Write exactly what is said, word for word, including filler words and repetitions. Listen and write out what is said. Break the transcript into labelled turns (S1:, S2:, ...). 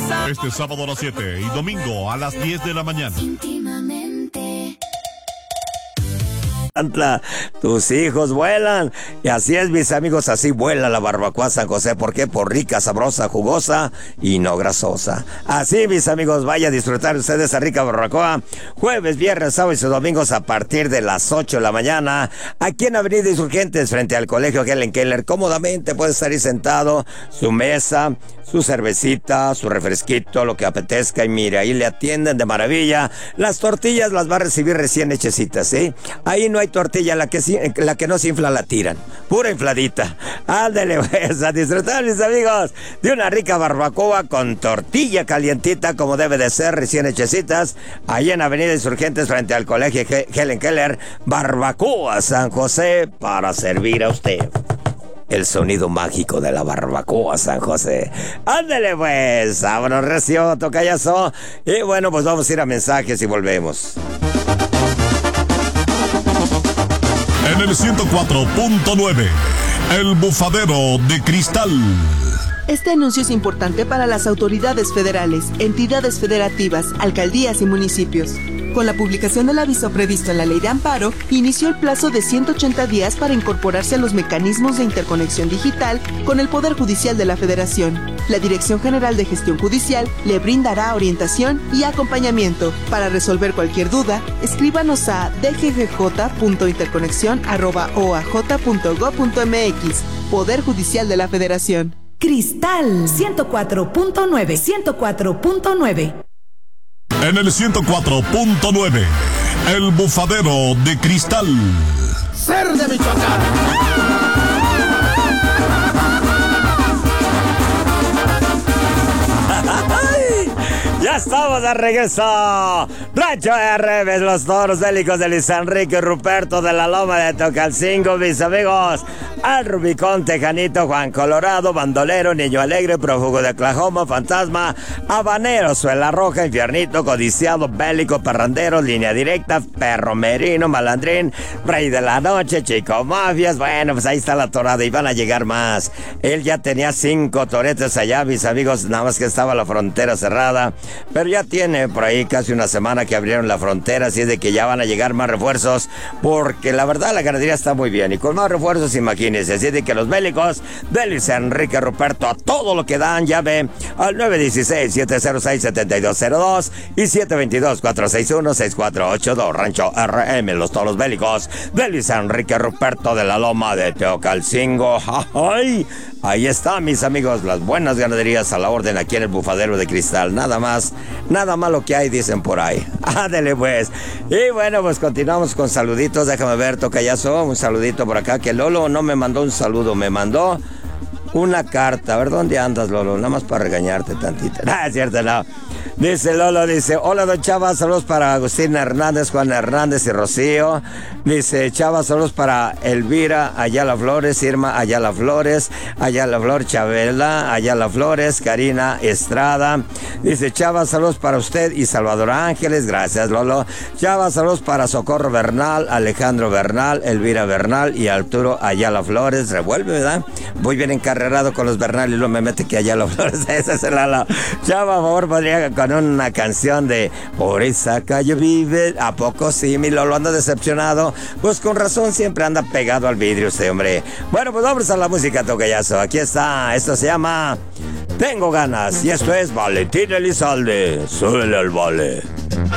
S1: Este sábado a las siete y domingo a las diez de la mañana.
S2: Tus hijos vuelan. Y así es, mis amigos, así vuela la barbacoa San José. ¿Por qué? Por rica, sabrosa, jugosa y no grasosa. Así, mis amigos, vaya a disfrutar ustedes esa rica barbacoa. Jueves, viernes, sábados y domingos a partir de las ocho de la mañana. Aquí en Avenida Insurgentes, frente al Colegio Helen Keller. Cómodamente puede estar ahí sentado, su mesa, su cervecita, su refresquito, lo que apetezca. Y mire, ahí le atienden de maravilla. Las tortillas las va a recibir recién hechecitas, ¿sí? Ahí no hay tortilla, la que, la que no se infla la tiran, pura infladita. Ándale pues, a disfrutar, mis amigos, de una rica barbacoa con tortilla calientita como debe de ser, recién hechecitas, ahí en Avenida Insurgentes frente al Colegio Helen Keller. Barbacoa San José, para servir a usted. El sonido mágico de la barbacoa San José. Ándale pues, vámonos recio, tocayazo. Y bueno, pues vamos a ir a mensajes y volvemos.
S1: En el ciento cuatro punto nueve, El Bufadero de Cristal.
S3: Este anuncio es importante para las autoridades federales, entidades federativas, alcaldías y municipios. Con la publicación del aviso previsto en la Ley de Amparo, inició el plazo de ciento ochenta días para incorporarse a los mecanismos de interconexión digital con el Poder Judicial de la Federación. La Dirección General de Gestión Judicial le brindará orientación y acompañamiento. Para resolver cualquier duda, escríbanos a d g g j punto interconexión arroba o a j punto gob punto m x. Poder Judicial de la Federación.
S4: Cristal ciento cuatro punto nueve, ciento cuatro punto nueve.
S1: En el ciento cuatro punto nueve, El Bufadero de Cristal.
S5: Ser de Michoacán.
S2: Ya estamos de regreso. Rancho R M, los toros bélicos de Luis Enrique Ruperto de la Loma de Tocalcingo, mis amigos. Al Rubicón, Tejanito, Juan Colorado, Bandolero, Niño Alegre, Prófugo de Oklahoma, Fantasma, Habanero, Suela Roja, Infiernito, Codiciado, Bélico, Parrandero, Línea Directa, Perro Merino, Malandrín, Rey de la Noche, Chico Mafias. Bueno, pues ahí está la torada y van a llegar más. Él ya tenía cinco toretes allá, mis amigos, nada más que estaba la frontera cerrada. Pero ya tiene por ahí casi una semana que abrieron la frontera, así es de que ya van a llegar más refuerzos, porque la verdad la ganadería está muy bien, y con más refuerzos, imagínense, así es de que los bélicos de Luis Enrique Ruperto a todo lo que dan, llave al nueve uno seis, siete cero seis, siete dos cero dos y siete dos dos, cuatro seis uno, seis cuatro ocho dos. Rancho R M, los toros bélicos de Luis Enrique Ruperto de la Loma de Teocalcingo. ¡Ay! Ahí está, mis amigos, las buenas ganaderías a la orden aquí en el Bufadero de Cristal. Nada más, nada malo que hay, dicen por ahí. Ándele pues. Y bueno, pues continuamos con saluditos. Déjame ver, tocayazo, un saludito por acá, que Lolo no me mandó un saludo, me mandó una carta. A ver, ¿dónde andas, Lolo? Nada más para regañarte tantito. Ah, es cierto, no. Dice Lolo, dice, hola, don Chava, saludos para Agustín Hernández, Juan Hernández y Rocío. Dice, Chava, saludos para Elvira Ayala Flores, Irma Ayala Flores, Ayala Flor Chabela, Ayala Flores, Karina Estrada. Dice, Chava, saludos para usted y Salvador Ángeles, gracias, Lolo. Chava, saludos para Socorro Bernal, Alejandro Bernal, Elvira Bernal y Arturo Ayala Flores. Revuelve, ¿verdad? Voy bien encarrerado con los Bernal y luego me mete que Ayala Flores. Ese es el Lolo. Chava, por favor, podría con una canción de Por esa calle vive. ¿A poco sí, mi Lolo? Anda decepcionado. Pues con razón siempre anda pegado al vidrio usted, hombre. Bueno, pues vamos a la música, tocayazo. Aquí está, esto se llama Tengo Ganas y esto es Valentín Elizalde. Súbele al vale.